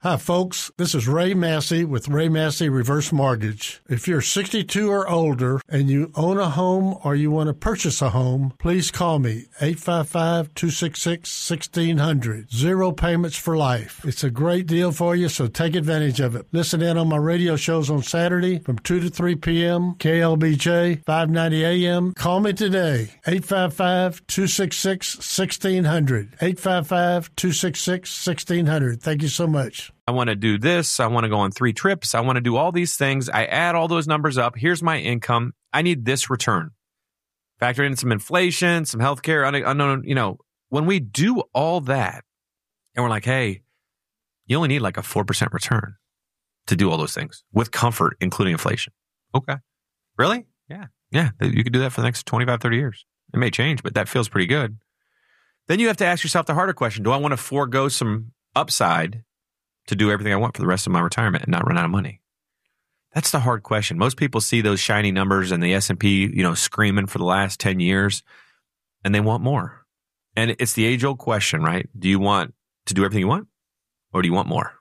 Hi, folks. This is Ray Massey with Ray Massey Reverse Mortgage. If you're 62 or older and you own a home or you want to purchase a home, please call me, 855-266-1600. Zero payments for life. It's a great deal for you, so take advantage of it. Listen in on my radio shows on Saturday from 2 to 3 p.m., KLBJ, 590 a.m. Call me today, 855-266-1600. 855-266-1600. Thank you so much. I want to do this. I want to go on 3 trips. I want to do all these things. I add all those numbers up. Here's my income. I need this return. Factor in some inflation, some healthcare. When we do all that and we're like, hey, you only need like a 4% return to do all those things with comfort, including inflation. Okay. Really? Yeah. Yeah. You could do that for the next 25, 30 years. It may change, but that feels pretty good. Then you have to ask yourself the harder question. Do I want to forego some upside to do everything I want for the rest of my retirement and not run out of money? That's the hard question. Most people see those shiny numbers and the S&P, screaming for the last 10 years, and they want more. And it's the age-old question, right? Do you want to do everything you want, or do you want more?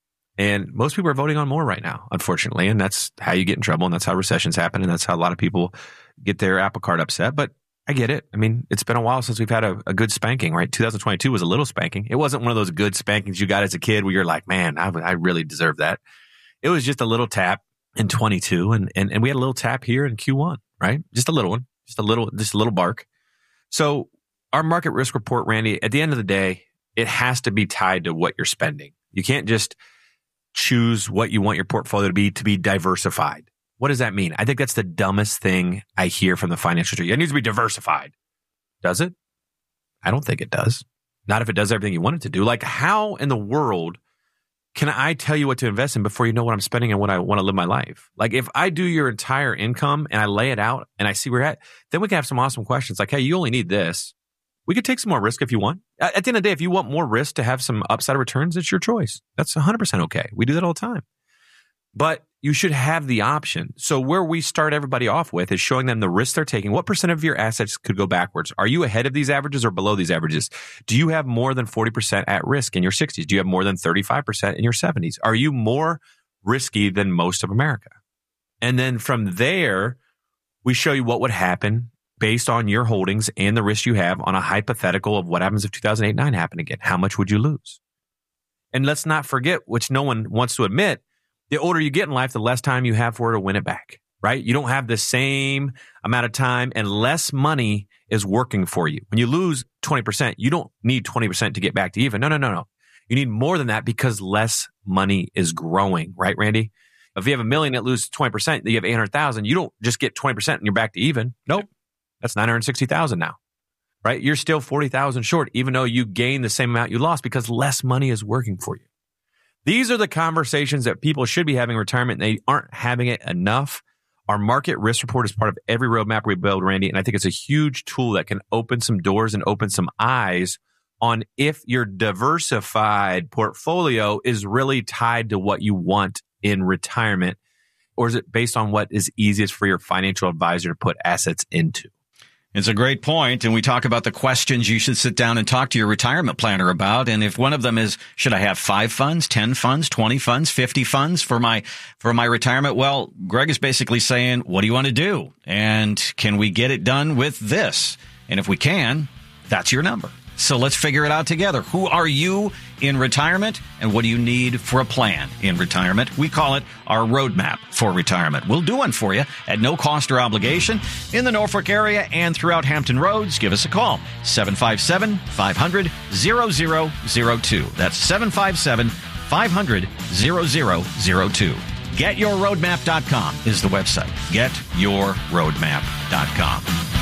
And most people are voting on more right now, unfortunately, and that's how you get in trouble, and that's how recessions happen, and that's how a lot of people get their apple cart upset. But I get it. I mean, it's been a while since we've had a good spanking, right? 2022 was a little spanking. It wasn't one of those good spankings you got as a kid where you're like, man, I really deserve that. It was just a little tap in 22, and we had a little tap here in Q1, right? Just a little one, just a little bark. So our market risk report, Randy, at the end of the day, it has to be tied to what you're spending. You can't just choose what you want your portfolio to be diversified. What does that mean? I think that's the dumbest thing I hear from the financial industry. It needs to be diversified. Does it? I don't think it does. Not if it does everything you want it to do. Like, how in the world can I tell you what to invest in before you know what I'm spending and what I want to live my life? Like, if I do your entire income and I lay it out and I see where you're at, then we can have some awesome questions like, hey, you only need this. We could take some more risk if you want. At the end of the day, if you want more risk to have some upside returns, it's your choice. That's 100% okay. We do that all the time. But you should have the option. So where we start everybody off with is showing them the risk they're taking. What percent of your assets could go backwards? Are you ahead of these averages or below these averages? Do you have more than 40% at risk in your 60s? Do you have more than 35% in your 70s? Are you more risky than most of America? And then from there, we show you what would happen based on your holdings and the risk you have on a hypothetical of what happens if 2008-9 happened again. How much would you lose? And let's not forget, which no one wants to admit, the older you get in life, the less time you have for it to win it back, right? You don't have the same amount of time and less money is working for you. When you lose 20%, you don't need 20% to get back to even. No. You need more than that because less money is growing, right, Randy? If you have $1 million that loses 20%, you have 800,000, you don't just get 20% and you're back to even. Nope. That's 960,000 now, right? You're still 40,000 short, even though you gained the same amount you lost because less money is working for you. These are the conversations that people should be having in retirement, and they aren't having it enough. Our market risk report is part of every roadmap we build, Randy, and I think it's a huge tool that can open some doors and open some eyes on if your diversified portfolio is really tied to what you want in retirement, or is it based on what is easiest for your financial advisor to put assets into? It's a great point, and we talk about the questions you should sit down and talk to your retirement planner about. And if one of them is, should I have 5 funds, 10 funds, 20 funds, 50 funds for my retirement? Well, Greg is basically saying, what do you want to do? And can we get it done with this? And if we can, that's your number. So let's figure it out together. Who are you in retirement, and what do you need for a plan in retirement? We call it our roadmap for retirement. We'll do one for you at no cost or obligation in the Norfolk area and throughout Hampton Roads. Give us a call, 757-500-0002. That's 757-500-0002. GetYourRoadmap.com is the website. GetYourRoadmap.com.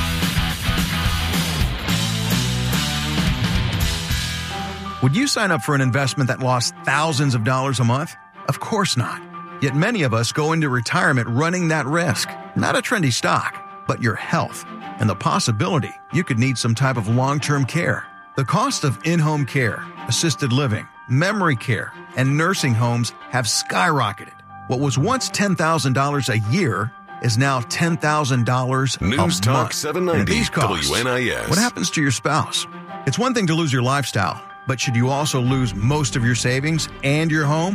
Would you sign up for an investment that lost thousands of dollars a month? Of course not. Yet many of us go into retirement running that risk. Not a trendy stock, but your health and the possibility you could need some type of long-term care. The cost of in-home care, assisted living, memory care, and nursing homes have skyrocketed. What was once $10,000 a year is now $10,000 a month. News Talk 790 and these costs, WNIS. what happens to your spouse? It's one thing to lose your lifestyle, but should you also lose most of your savings and your home?